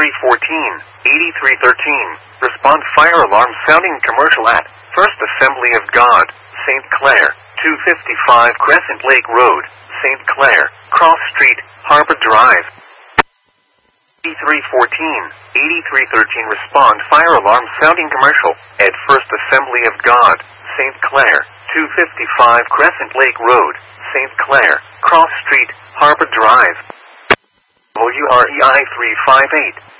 8313. Respond fire alarm sounding commercial at First Assembly of God, St. Clair, 255 Crescent Lake Road, St. Clair, Cross Street, Harbor Drive. 8313. Respond fire alarm sounding commercial at First Assembly of God, St. Clair, 255 Crescent Lake Road, St. Clair, Cross Street, Harbor Drive. WREI 358.